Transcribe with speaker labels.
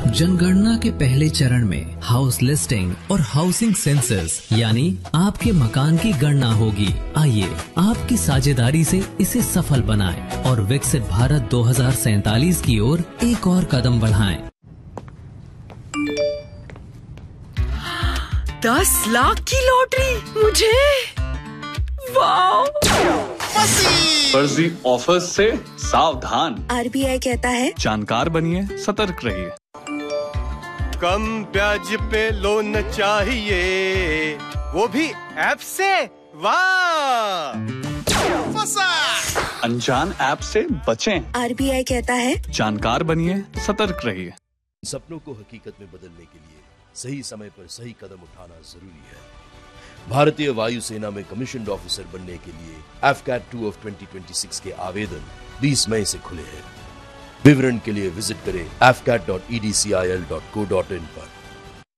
Speaker 1: जनगणना के पहले चरण में हाउस लिस्टिंग और हाउसिंग सेंसस यानी आपके मकान की गणना होगी। आइए आपकी साझेदारी से इसे सफल बनाएं और विकसित भारत 2047 की ओर एक और कदम बढ़ाएं।
Speaker 2: 10 लाख की लॉटरी मुझे, वाह!
Speaker 3: फर्जी ऑफर्स से सावधान।
Speaker 2: RBI कहता है
Speaker 3: जानकार बनिए, सतर्क रहिए।
Speaker 4: कम ब्याज पे लोन चाहिए, वो भी ऐप से, वाह!
Speaker 3: अनजान ऐप से बचें।
Speaker 2: RBI कहता है
Speaker 3: जानकार बनिए, सतर्क रहिए।
Speaker 5: सपनों को हकीकत में बदलने के लिए सही समय पर सही कदम उठाना जरूरी है। भारतीय वायुसेना में कमीशन्ड ऑफिसर बनने के लिए AFCAT 2 of 2026 के आवेदन 20 मई से खुले हैं। विवरण के लिए विजिट करें afcat.edcil.co.in पर।